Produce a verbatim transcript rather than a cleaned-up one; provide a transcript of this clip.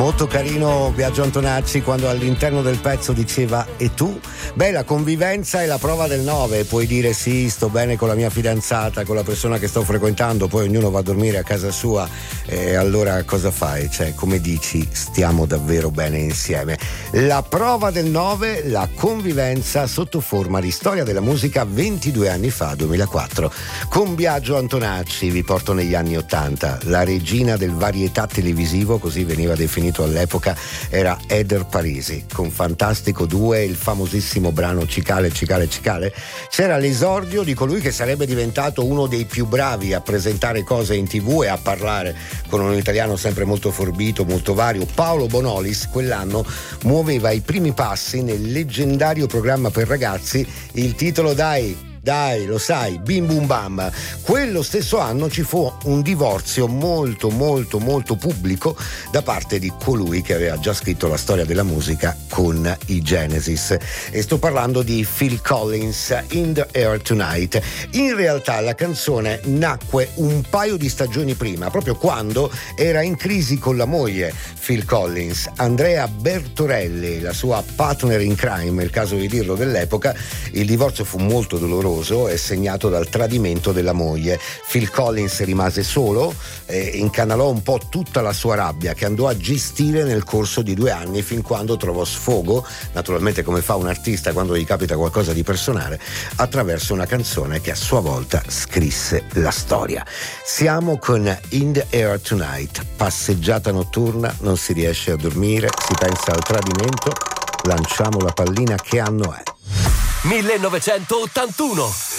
Molto carino Biagio Antonacci quando all'interno del pezzo diceva "e tu?". Beh, la convivenza è la prova del nove, puoi dire sì, sto bene con la mia fidanzata, con la persona che sto frequentando, poi ognuno va a dormire a casa sua, e allora cosa fai? Cioè, come dici, stiamo davvero bene insieme. La prova del nove, la convivenza sotto forma di storia della musica ventidue anni fa, duemilaquattro. Con Biagio Antonacci vi porto negli anni ottanta, la regina del varietà televisivo, così veniva definito all'epoca, era Eder Parisi, con Fantastico due, il famosissimo brano Cicale, Cicale, Cicale. C'era l'esordio di colui che sarebbe diventato uno dei più bravi a presentare cose in tv e a parlare con un italiano sempre molto forbito, molto vario. Paolo Bonolis quell'anno muoveva i primi passi nel leggendario programma per ragazzi, il titolo Dai Dai, lo sai, Bim Bum Bam. Quello stesso anno ci fu un divorzio molto molto molto pubblico da parte di colui che aveva già scritto la storia della musica con i Genesis, e sto parlando di Phil Collins, In the Air Tonight. In realtà la canzone nacque un paio di stagioni prima, proprio quando era in crisi con la moglie Phil Collins, Andrea Bertorelli, la sua partner in crime, è il caso di dirlo, dell'epoca. Il divorzio fu molto doloroso, è segnato dal tradimento della moglie. Phil Collins rimase solo e incanalò un po' tutta la sua rabbia, che andò a gestire nel corso di due anni, fin quando trovò sfogo, naturalmente come fa un artista quando gli capita qualcosa di personale, attraverso una canzone che a sua volta scrisse la storia. Siamo con In the Air Tonight, passeggiata notturna, non si riesce a dormire, si pensa al tradimento, lanciamo la pallina. Che anno è? millenovecentottantuno.